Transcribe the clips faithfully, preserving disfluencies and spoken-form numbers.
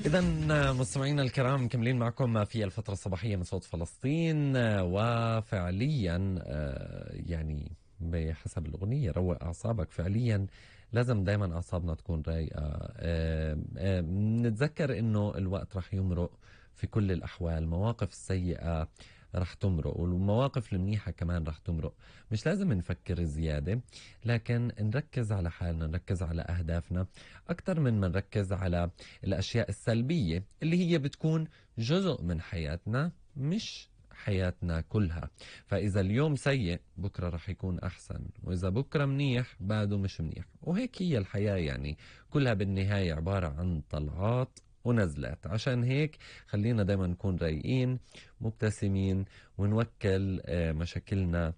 إذا مستمعينا الكرام مكملين معكم في الفترة الصباحية من صوت فلسطين، وفعليا يعني بحسب الأغنية روق أعصابك. فعليا لازم دايما أعصابنا تكون رايقة. نتذكر إنه الوقت رح يمرق في كل الأحوال، مواقف السيئة رح تمرق والمواقف المنيحة كمان رح تمرق. مش لازم نفكر زيادة، لكن نركز على حالنا، نركز على أهدافنا أكتر من ما نركز على الأشياء السلبية اللي هي بتكون جزء من حياتنا مش حياتنا كلها. فإذا اليوم سيء بكرة رح يكون أحسن، وإذا بكرة منيح بعده مش منيح. وهيك هي الحياة، يعني كلها بالنهاية عبارة عن طلعات ونزلات. عشان هيك خلينا دايما نكون رايقين مبتسمين ونوكل مشاكلنا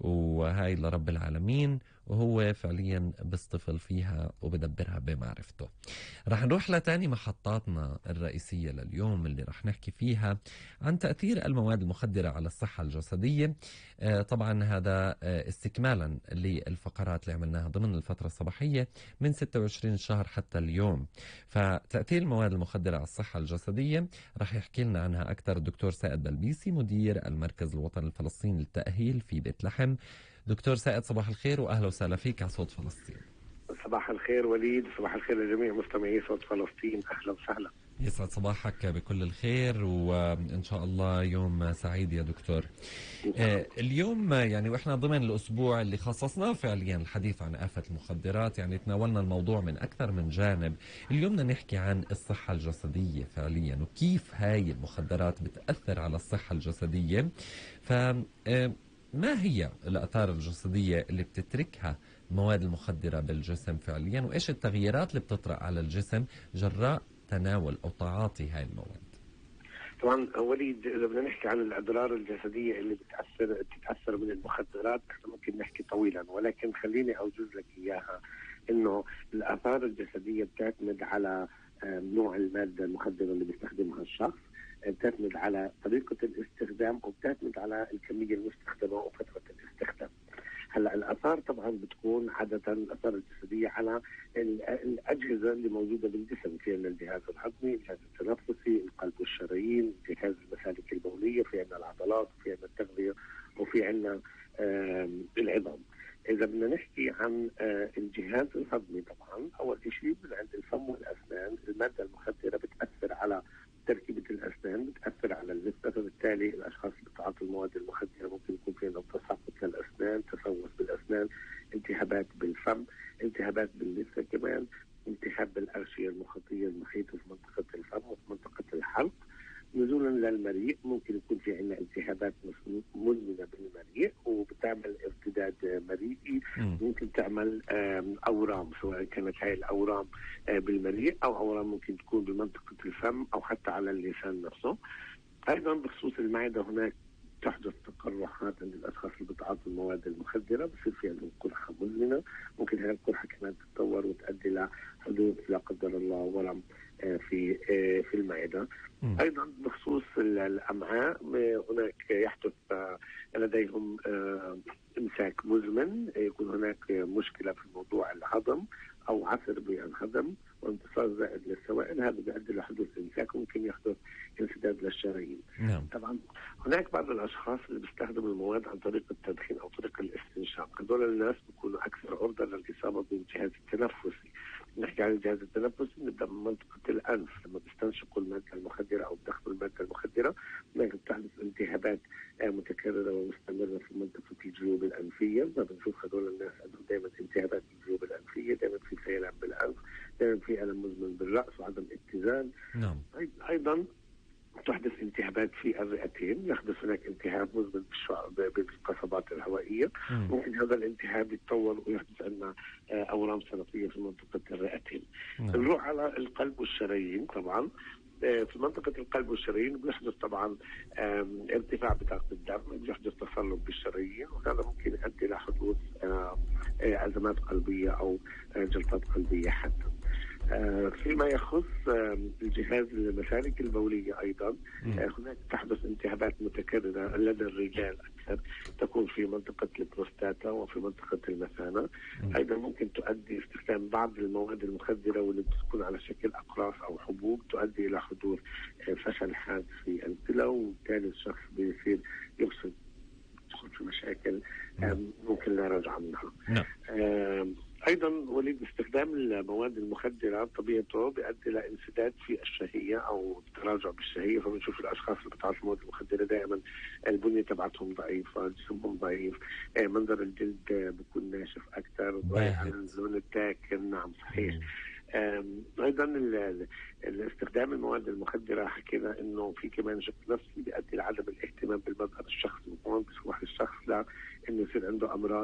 وهاي لرب العالمين، وهو فعليا بيصطفل فيها وبدبرها بمعرفته. رح نروح لتاني محطاتنا الرئيسية لليوم اللي رح نحكي فيها عن تأثير المواد المخدرة على الصحة الجسدية. طبعا هذا استكمالا للفقرات اللي عملناها ضمن الفترة الصباحية من ستة وعشرين شهر حتى اليوم. فتأثير المواد المخدرة على الصحة الجسدية رح يحكي لنا عنها أكثر الدكتور سائد بلبيسي، مدير المركز الوطني الفلسطيني للتأهيل في بيت لحم. دكتور سائد صباح الخير وأهلا وسهلا فيك على صوت فلسطين. صباح الخير وليد، صباح الخير لجميع مستمعي صوت فلسطين، أهلا وسهلا. يسعد صباحك بكل الخير وإن شاء الله يوم سعيد يا دكتور. آه اليوم يعني وإحنا ضمن الأسبوع اللي خصصناه فعليا الحديث عن آفة المخدرات، يعني تناولنا الموضوع من أكثر من جانب. اليوم بدنا نحكي عن الصحة الجسدية فعليا وكيف هاي المخدرات بتأثر على الصحة الجسدية. ف آه ما هي الآثار الجسدية اللي بتتركها المواد المخدرة بالجسم فعليا، وإيش التغييرات اللي بتطرأ على الجسم جراء تناول أو تعاطي هاي المواد؟ طبعا وليد، إذا بدنا نحكي عن الأضرار الجسدية اللي بتأثر بتتأثر من المخدرات احنا ممكن نحكي طويلا، ولكن خليني أوجز لك إياها. إنه الآثار الجسدية بتعتمد على نوع المادة المخدرة اللي بيستخدمها الشخص، بتعتمد على طريقة الاستخدام، وبتعتمد على الكمية المستخدمة وفترة الاستخدام. هلا الآثار طبعا بتكون عادة الآثار الجسدية على الأجهزة اللي موجودة بالجسم، في عندنا الجهاز الهضمي، الجهاز التنفسي، القلب والشرايين، جهاز المسالك البولية، في عندنا العضلات، وفي عندنا التغذية، وفي عندنا العظام. إذا بدنا نحكي عن الجهاز الهضمي، طبعا أول شيء من عند الفم والأسنان المادة المخدرة بتأثر على تركيبة الأسنان، بتأثر على اللثة، فبالتالي الأشخاص اللي بتعاطوا المواد المخدرة ممكن يكون في عندهم تساقط للأسنان، تسوس بالأسنان، التهابات بالفم، التهابات باللثة، كمان التهاب بالأغشية المخاطية المحيطة في منطقة الفم وفي منطقة الحلق. نزولا للمريء ممكن يكون في عندنا التهابات مزمنة بالمريء وبتعمل ارتداد مريئي، ممكن تعمل أورام، سواء كانت هاي الأورام بالمريء أو أورام ممكن تكون بمنطقة الفم أو حتى على اللسان نفسه. أيضا بخصوص المعدة هناك تحدث تقرحات عند الأشخاص اللي بتعاطوا المواد المخدرة، بصير في عندهم قرحة مزمنة، ممكن هذه القرحة كمان تتطور وتؤدي لحدوث لا قدر الله ورم في في المعدة. أيضا بخصوص الأمعاء هناك يحدث لديهم إمساك مزمن، يكون هناك مشكلة في موضوع الهضم أو عسر بالهضم وانتصار زائد للسوائل، هذا بيؤدي لحدوث إمساك، ممكن يحدث انسداد للشرايين. نعم. طبعا هناك بعض الأشخاص اللي بيستخدموا المواد عن طريق التدخين أو طريق الاستنشاق، هذول الناس بيكونوا أكثر عرضة للإصابة بالجهاز التنفسي. نحكي عن الجهاز التنفسي نبدأ من منطقة الأنف، لما بيستنشقوا المادة المخدرة أو بيدخلوا المادة المخدرة بتحدث التهابات متكررة ومستمرة في منطقة الجيوب الأنفية. ما بنشوف هذول الناس عندهم دائما التهابات بالجيوب الأنفية، دائما في سيلان بالأنف، دائما في ألم مزمن بالرأس وعدم اتزان. نعم. أيضا تحدث التهابات في الرئتين، يحدث هناك التهاب مزمن بالقصبات الهوائية، مم. ممكن هذا الالتهاب يتطور ويحدث عندنا أورام سرطانية في منطقة الرئتين. نعم. نروح على القلب والشرايين. طبعا في منطقة القلب والشرايين بيحدث طبعا ارتفاع بضغط الدم، بيحدث تصلب بالشرايين، وهذا ممكن يؤدي إلى حدوث أزمات قلبية أو جلطات قلبية حتى. فيما يخص الجهاز المسالك البولية أيضا هناك تحدث التهابات متكررة لدى الرجال، أكثر تكون في منطقة البروستاتا وفي منطقة المثانة. أيضا ممكن تؤدي استخدام بعض المواد المخدرة واللي بتكون على شكل أقراص أو حبوب الحبوب تؤدي الى حدوث فشل حاد في الكلى، وبالتالي الشخص بيصير يفسد، يدخل في مشاكل ممكن لا رجعه منها. نعم. ايضا وليد استخدام المواد المخدره طبيعته بيؤدي الى انسداد في الشهيه او تراجع بالشهيه، فبنشوف الاشخاص اللي بتعاطوا المواد المخدره دائما البنيه تبعتهم ضعيفه، جسمهم ضعيف، منظر الجلد بيكون ناشف اكثر، ضايع عن اللون الداكن. نعم صحيح. ايضا الاستخدام المواد المخدره حكينا انه في كمان شق نفسي بيؤدي لعدم الاهتمام بالمظهر الشخصي، وكمان بيسمح للشخص لا انه يصير عنده امراض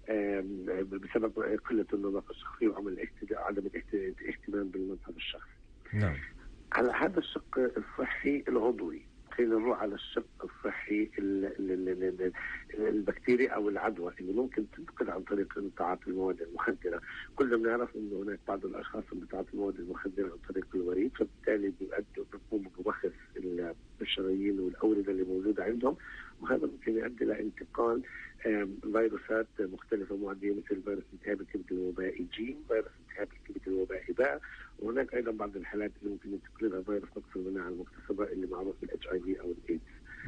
بسبب قله النظافه الشخصيه وعدم عدم الاهتمام بالمظهر الشخصي. نعم. على هذا الشق الصحي العضوي خلينا نروح على الشق الصحي البكتيريا او العدوى اللي ممكن تنتقل عن طريق تعاطي المواد المخدره. كلنا بنعرف انه هناك بعض الاشخاص اللي بتعاطي المواد المخدره عن طريق الوريد، فبالتالي بيؤدوا بيقوموا بوخز الشرايين والاورده اللي موجوده عندهم، وهذا ممكن يؤدي الى انتقال فيروسات مختلفه معديه مثل فيروس التهاب الكبد الوبائي جيم، فيروس التهاب الكبد الوبائي باء، وهناك ايضا بعض الحالات اللي ممكن ينتقل لها فيروس نقص المناعه المكتسبه اللي معروف بالاتش اي في او الايدز.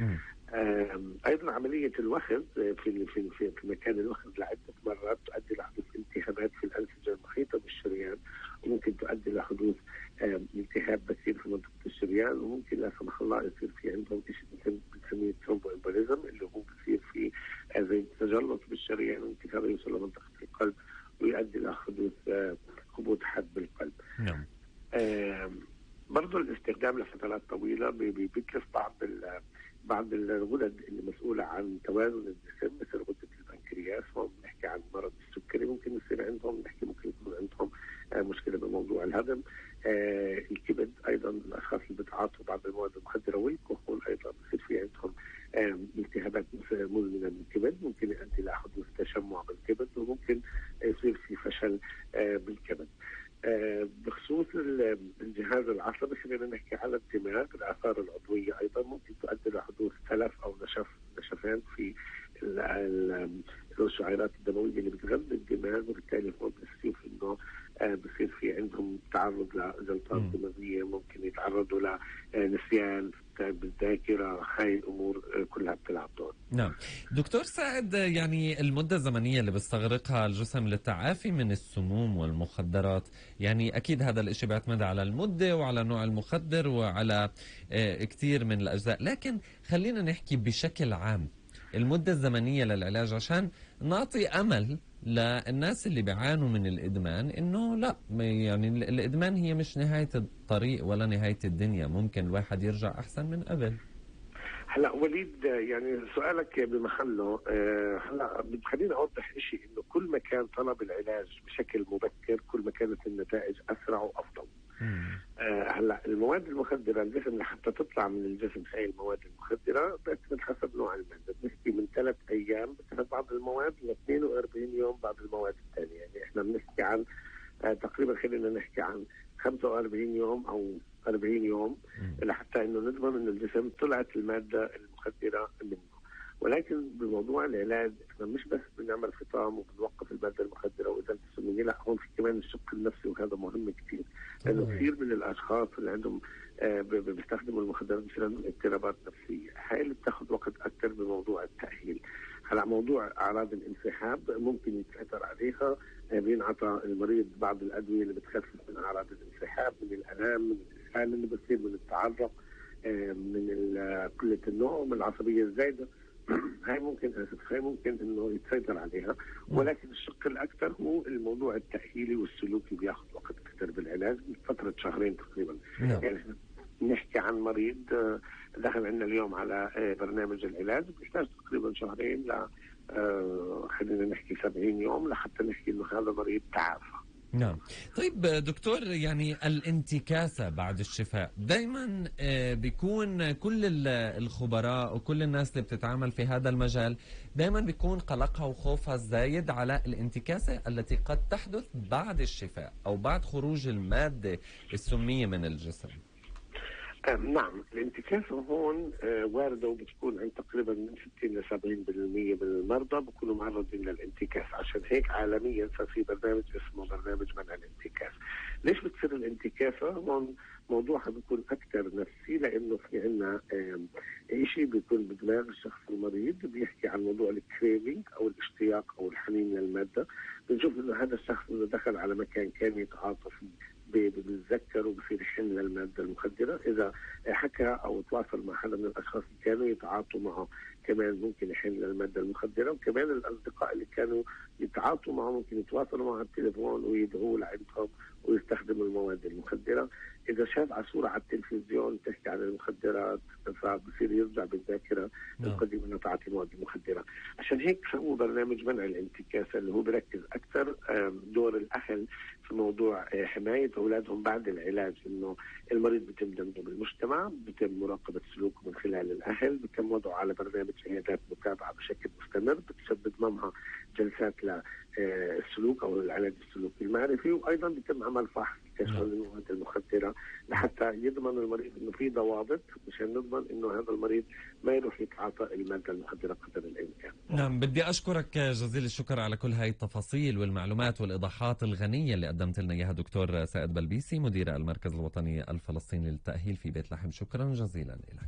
ايضا عمليه الوخز في في في, في مكان الوخز لعده مرات تؤدي لحدوث التهابات في الانسجه المحيطه بالشريان، وممكن تؤدي لحدوث التهاب بسيط في منطقه الشريان، وممكن لا سمح الله يصير في عندهم شيء بنسميه ثرومبو امبوليزم اللي هو بصير في زي تجلط بالشريان، وممكن هذا يوصل لمنطقه القلب ويؤدي الى حدوث هبوط حاد بالقلب. نعم. برضه الاستخدام لفترات طويله بيتلف بعض بعض الغدد اللي مسؤوله عن توازن الجسم مثل غده البنكرياس، وبنحكي عن مرض السكري ممكن يصير عندهم، نحكي ممكن يكون عندهم مشكله بموضوع الهضم. آه الكبد ايضا الاشخاص اللي بتعاطوا بعض المواد المخدره والكحول ايضا بصير في عندهم آه التهابات مزمنه بالكبد، ممكن يؤدي الى حدوث تشمع بالكبد، وممكن يصير في فشل آه بالكبد. آه بخصوص الجهاز العصبي خلينا نحكي على الدماغ، الاثار العضويه ايضا ممكن تؤدي لحدوث تلف او نشف نشفان في الشعيرات الدمويه اللي بتغذي الدماغ، وبالتالي هو بصير انه آه بصير في عندهم تعرض لجلطات دماغيه، ممكن يتعرضوا لنسيان بالذاكره، هاي الامور كلها بتلعب دور. نعم دكتور سعد، يعني المده الزمنيه اللي بيستغرقها الجسم للتعافي من السموم والمخدرات، يعني اكيد هذا الشيء بيعتمد على المده وعلى نوع المخدر وعلى آه كثير من الاجزاء، لكن خلينا نحكي بشكل عام المده الزمنيه للعلاج عشان نعطي امل للناس اللي بيعانوا من الإدمان إنه لا، يعني الإدمان هي مش نهاية الطريق ولا نهاية الدنيا، ممكن الواحد يرجع أحسن من قبل. هلا وليد يعني سؤالك بمحله. هلا خليني أوضح شيء، إنه كل ما كان طلب العلاج بشكل مبكر كل ما كانت النتائج أسرع وأفضل. آه هلا المواد المخدره الجسم لحتى تطلع من الجسم هاي المواد المخدره بتعتمد حسب نوع الماده، بنحكي من ثلاث ايام بتاخذ بعض المواد ل اثنين وأربعين يوم بعض المواد الثانيه، يعني احنا بنحكي عن آه تقريبا خلينا نحكي عن خمسة وأربعين يوم او أربعين يوم لحتى انه نضمن انه الجسم طلعت الماده المخدره منه. ولكن بموضوع العلاج احنا مش بس بنعمل فطام وبنوقف الماده المخدره وازاله السميه، لا هون في كمان الشق النفسي وهذا مهم كثير، لانه كثير من الاشخاص اللي عندهم آه بيستخدموا المخدرات بصير عندهم اضطرابات نفسيه، هاي اللي بتاخذ وقت اكثر بموضوع التاهيل. هلا موضوع اعراض الانسحاب ممكن يتاثر عليها، آه بينعطى المريض بعض الادويه اللي بتخفف من اعراض الانسحاب، من الالام، من الاسهال اللي بصير، من التعرق، آه من قله النوم، من العصبيه الزايده. هاي ممكن اسف هاي ممكن انه يتسيطر عليها، ولكن الشق الاكثر هو الموضوع التاهيلي والسلوكي بياخذ وقت اكثر بالعلاج، فتره شهرين تقريبا. نعم. يعني نحكي عن مريض دخل عندنا اليوم على برنامج العلاج بيحتاج تقريبا شهرين ل خلينا نحكي سبعين يوم لحتى نحكي انه هذا مريض تعافى. نعم. طيب دكتور، يعني الانتكاسة بعد الشفاء دايما بيكون كل الخبراء وكل الناس اللي بتتعامل في هذا المجال دايما بيكون قلقها وخوفها الزايد على الانتكاسة التي قد تحدث بعد الشفاء أو بعد خروج المادة السمية من الجسم. آه نعم، الانتكاسة هون آه واردة وبتكون عند تقريبا من ستين ل سبعين بالمئة من المرضى بيكونوا معرضين للانتكاسة. عشان هيك عالميا صار في برنامج اسمه برنامج منع الانتكاسة. ليش بتصير الانتكاسة؟ هون موضوعها بيكون أكثر نفسي، لأنه في عنا آه شيء بيكون بدماغ الشخص المريض بيحكي عن موضوع الكريفينج أو الاشتياق أو الحنين للمادة. بنشوف إنه هذا الشخص إذا دخل على مكان كان يتعاطى فيه بيتذكر وبصير يحن للماده المخدره. اذا حكى او تواصل مع حدا من الاشخاص اللي كانوا يتعاطوا معه كمان ممكن يحن للماده المخدره. وكمان الاصدقاء اللي كانوا يتعاطوا معه ممكن يتواصلوا معه على التليفون ويدعوه لعندهم ويستخدموا المواد المخدره. اذا شاف على صوره على التلفزيون تحكي عن المخدرات فبصير يرجع بالذاكره القديمه انه تعاطي مواد مخدره. عشان هيك سووا برنامج منع الانتكاسه اللي هو بيركز اكثر دور الاهل في موضوع حمايه اولادهم بعد العلاج، انه المريض بيتم دمجه بالمجتمع، بيتم مراقبه سلوكه من خلال الاهل، بيتم وضعه على برنامج عيادات متابعه بشكل مستمر، بتسبب ضمها جلسات للسلوك او العلاج السلوكي المعرفي، وايضا بيتم عمل فحص كشف المواد المخدره لحتى يضمن المريض انه في ضوابط مشان نضمن انه هذا المريض ما يروح يتعاطى الماده المخدره قدر الامكان. نعم، بدي اشكرك جزيل الشكر على كل هاي التفاصيل والمعلومات والايضاحات الغنيه اللي قدمت لنا اياها دكتور سائد بلبيسي مدير المركز الوطني الفلسطيني للتاهيل في بيت لحم. شكرا جزيلا لك.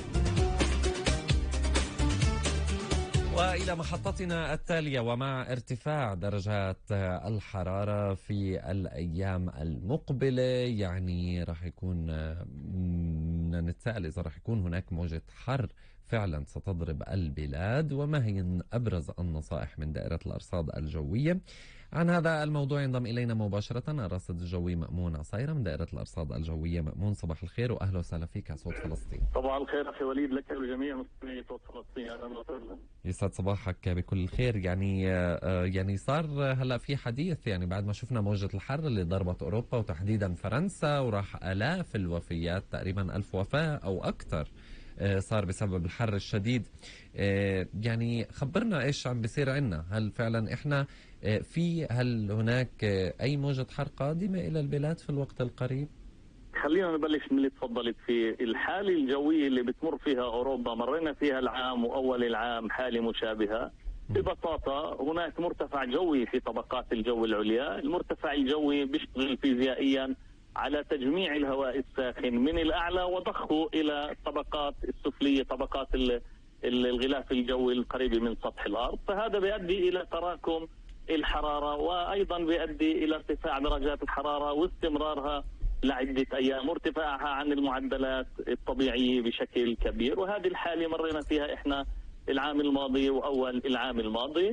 وإلى محطتنا التالية، ومع ارتفاع درجات الحرارة في الأيام المقبلة يعني راح يكون بدنا نتساءل إذا راح يكون هناك موجة حر فعلا ستضرب البلاد، وما هي أبرز النصائح من دائرة الأرصاد الجوية. عن هذا الموضوع ينضم إلينا مباشرة الراصد الجوي مأمون عصيرة من دائرة الأرصاد الجوية. مأمون، صباح الخير وأهلا وسهلا فيك على صوت فلسطين. صباح الخير أخي وليد لك ولجميع مستمعي صوت فلسطين. أهلا وسهلا. يسعد صباحك بكل الخير. يعني يعني صار هلا في حديث يعني بعد ما شفنا موجة الحر اللي ضربت أوروبا وتحديدا فرنسا، وراح آلاف الوفيات، تقريبا ألف وفاة أو أكثر صار بسبب الحر الشديد. يعني خبرنا ايش عم بيصير عنا، هل فعلا احنا في هل هناك اي موجة حر قادمة الى البلاد في الوقت القريب؟ خلينا نبلش من اللي تفضلت فيه. الحالة الجوية اللي بتمر فيها أوروبا مرينا فيها العام وأول العام حالة مشابهة. ببساطة هناك مرتفع جوي في طبقات الجو العليا. المرتفع الجوي بيشتغل فيزيائيا على تجميع الهواء الساخن من الأعلى وضخه إلى الطبقات السفلية، طبقات الغلاف الجوي القريبة من سطح الأرض. فهذا بيؤدي إلى تراكم الحرارة، وأيضا بيؤدي إلى ارتفاع درجات الحرارة واستمرارها لعدة أيام، وارتفاعها عن المعدلات الطبيعية بشكل كبير. وهذه الحالة مرينا فيها إحنا العام الماضي وأول العام الماضي.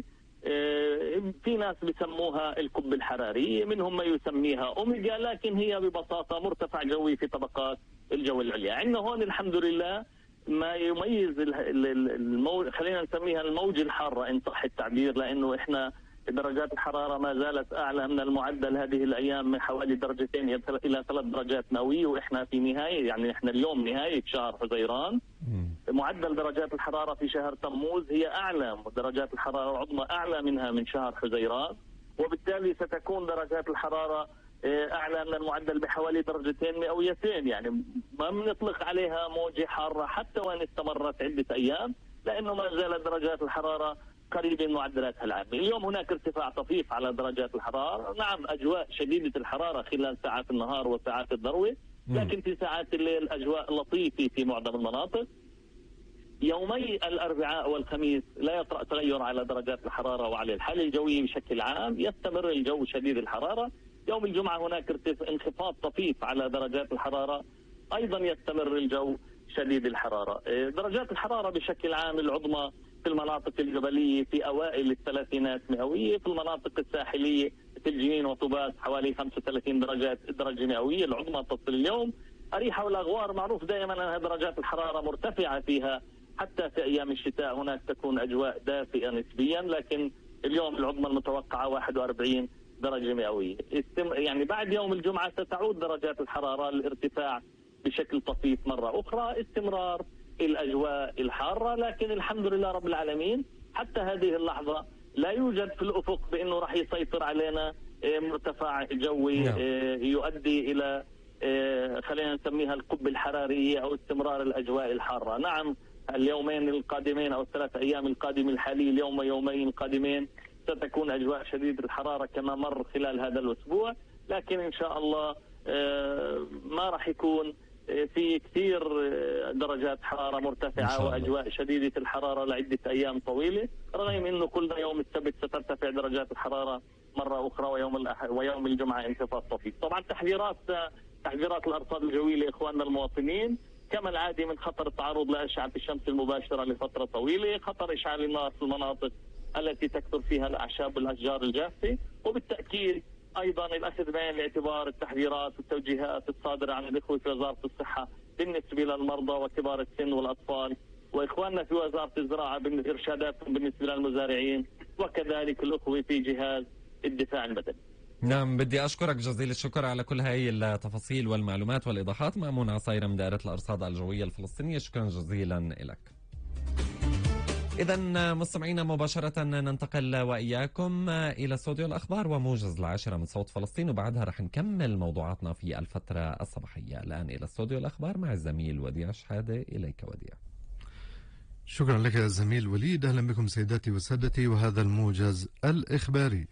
في ناس بيسموها القبة الحرارية، منهم ما يسميها أوميجا، لكن هي ببساطة مرتفع جوي في طبقات الجو العليا. عندنا هون الحمد لله ما يميز الموج، خلينا نسميها الموجة الحارة إن صح التعبير، لأنه إحنا درجات الحرارة ما زالت أعلى من المعدل هذه الأيام من حوالي درجتين إلى ثلاث درجات مئوية، وإحنا في نهاية يعني إحنا اليوم نهاية شهر حزيران. معدل درجات الحرارة في شهر تموز هي أعلى، درجات الحرارة العظمى أعلى منها من شهر حزيران، وبالتالي ستكون درجات الحرارة أعلى من المعدل بحوالي درجتين مئويتين. يعني ما بنطلق عليها موجة حارة حتى وإن استمرت عدة أيام، لأنه ما زالت درجات الحرارة قريبة من معدلاتها العامة. اليوم هناك ارتفاع طفيف على درجات الحرارة. نعم، أجواء شديدة الحرارة خلال ساعات النهار وساعات الذروة، لكن في ساعات الليل أجواء لطيفة في معظم المناطق. يومي الأربعاء والخميس لا يطرأ تغير على درجات الحرارة وعلى الحالة الجوية بشكل عام، يستمر الجو شديد الحرارة. يوم الجمعة هناك انخفاض طفيف على درجات الحرارة، أيضا يستمر الجو شديد الحرارة. درجات الحرارة بشكل عام العظمى في المناطق الجبلية في أوائل الثلاثينات مئوية، في المناطق الساحلية في الجنين وطوباس حوالي خمسة وثلاثين درجات درجة مئوية العظمى تصل اليوم. أريحة والأغوار معروف دائما أنها درجات الحرارة مرتفعة فيها، حتى في أيام الشتاء هناك تكون أجواء دافئة نسبيا، لكن اليوم العظمى المتوقعة واحد وأربعين درجة مئوية. يعني بعد يوم الجمعة ستعود درجات الحرارة للارتفاع بشكل طفيف مرة أخرى، استمرار الأجواء الحارة. لكن الحمد لله رب العالمين حتى هذه اللحظة لا يوجد في الأفق بأنه راح يسيطر علينا مرتفع جوي يؤدي إلى خلينا نسميها القبة الحرارية أو استمرار الأجواء الحارة. نعم اليومين القادمين أو الثلاث أيام القادمة الحالية، اليوم ويومين القادمين ستكون أجواء شديدة الحرارة كما مر خلال هذا الأسبوع، لكن إن شاء الله ما راح يكون في كثير درجات حرارة مرتفعة وأجواء شديدة الحرارة لعدة أيام طويلة، رغم أنه كل يوم السبت سترتفع درجات الحرارة مرة أخرى، ويوم الأحد ويوم الجمعة انخفاض طفيف. طبعا تحذيرات تحذيرات الأرصاد الجوية لإخواننا المواطنين كما العادي من خطر التعرض لأشعة الشمس المباشرة لفترة طويلة، خطر إشعال النار في المناطق التي تكثر فيها الأعشاب والأشجار الجافة، وبالتأكيد أيضا الأخذ بعين الاعتبار التحذيرات والتوجيهات الصادرة عن الإخوة في وزارة الصحة بالنسبة للمرضى وكبار السن والأطفال، وإخواننا في وزارة الزراعة بالإرشاداتهم بالنسبة للمزارعين، وكذلك الأخوة في جهاز الدفاع المدني. نعم، بدي أشكرك جزيل الشكر على كل هاي التفاصيل والمعلومات والإيضاحات. مأمون عصايرة من دائرة الأرصاد الجوية الفلسطينية، شكرا جزيلا لك. إذا مستمعينا مباشرة ننتقل وإياكم إلى استوديو الأخبار وموجز العاشرة من صوت فلسطين، وبعدها رح نكمل موضوعاتنا في الفترة الصباحية. الآن إلى استوديو الأخبار مع الزميل وديع شحادة. إليك وديع. شكرا لك يا زميل وليد. أهلا بكم سيداتي وسادتي، وهذا الموجز الإخباري.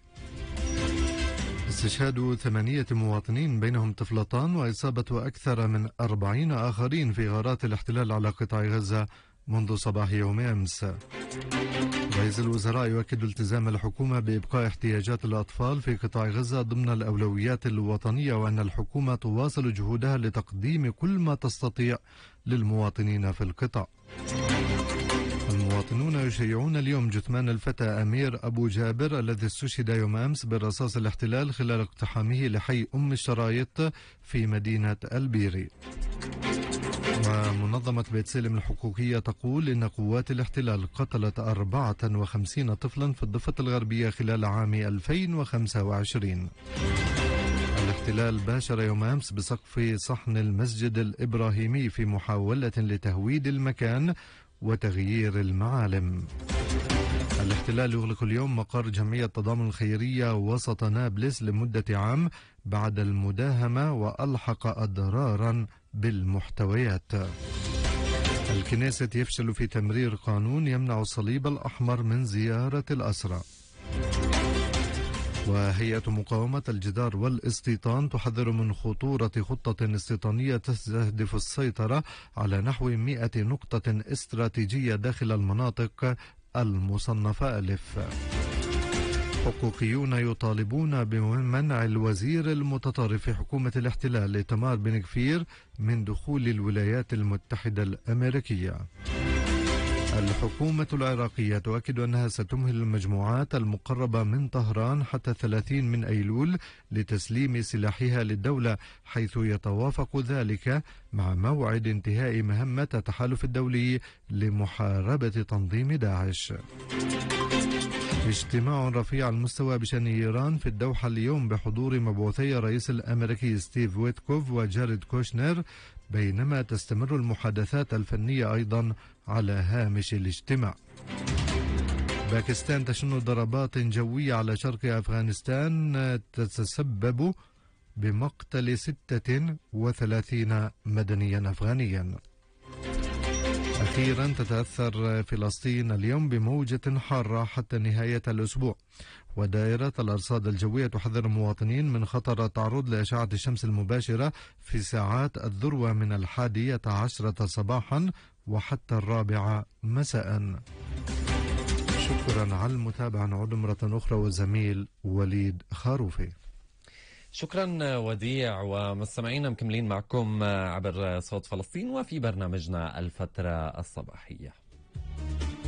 استشهاد ثمانية مواطنين بينهم طفلتان وإصابة أكثر من أربعين آخرين في غارات الاحتلال على قطاع غزة منذ صباح يوم أمس. رئيس الوزراء يؤكد التزام الحكومة بإبقاء احتياجات الأطفال في قطاع غزة ضمن الأولويات الوطنية، وأن الحكومة تواصل جهودها لتقديم كل ما تستطيع للمواطنين في القطاع. المواطنون يشيعون اليوم جثمان الفتى أمير أبو جابر الذي استشهد يوم أمس برصاص الاحتلال خلال اقتحامه لحي أم الشرايط في مدينة البيري. ومنظمة بيت سلم الحقوقية تقول إن قوات الاحتلال قتلت أربعة وخمسين طفلا في الضفة الغربية خلال عام ألفين وخمسة وعشرين. الاحتلال باشر يوم أمس بسقف صحن المسجد الإبراهيمي في محاولة لتهويد المكان وتغيير المعالم. الاحتلال يغلق اليوم مقر جمعية تضامن الخيرية وسط نابلس لمدة عام بعد المداهمة وألحق أضرارا بالمحتويات. الكنيسة يفشل في تمرير قانون يمنع الصليب الأحمر من زيارة الأسرى. وهيئة مقاومة الجدار والاستيطان تحذر من خطورة خطة استيطانية تستهدف السيطرة على نحو مئة نقطة استراتيجية داخل المناطق المصنفة ألف. حقوقيون يطالبون بمنع الوزير المتطرف في حكومة الاحتلال إيتمار بن غفير من دخول الولايات المتحدة الأمريكية. الحكومة العراقية تؤكد أنها ستمهل المجموعات المقربة من طهران حتى ثلاثين من أيلول لتسليم سلاحها للدولة، حيث يتوافق ذلك مع موعد انتهاء مهمة التحالف الدولي لمحاربة تنظيم داعش. اجتماع رفيع المستوى بشأن إيران في الدوحة اليوم بحضور مبعوثي الرئيس الأمريكي ستيف ويتكوف وجاريد كوشنر، بينما تستمر المحادثات الفنية أيضا على هامش الاجتماع. باكستان تشن ضربات جوية على شرق أفغانستان تتسبب بمقتل ستة وثلاثين مدنيا أفغانيا. أخيرا تتأثر فلسطين اليوم بموجة حارة حتى نهاية الأسبوع، ودائرة الأرصاد الجوية تحذر المواطنين من خطر التعرض لأشعة الشمس المباشرة في ساعات الذروة من الحادية عشرة صباحا وحتى الرابعة مساء. شكرا على المتابعة. نعود مرة أخرى وزميل وليد خاروفي. شكرا وديع. ومستمعينا مكملين معكم عبر صوت فلسطين وفي برنامجنا الفترة الصباحية.